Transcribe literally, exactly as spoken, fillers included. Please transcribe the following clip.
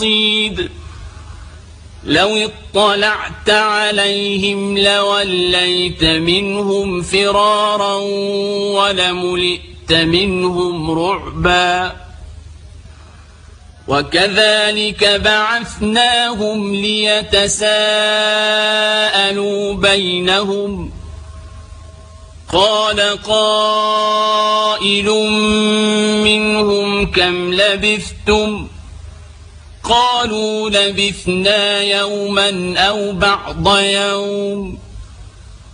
بالوصيد لو اطلعت عليهم لوليت منهم فرارا ولملئت منهم رعبا وكذلك بعثناهم ليتساءلوا بينهم قال قائل منهم كم لبثتم قالوا لبثنا يوما أو بعض يوم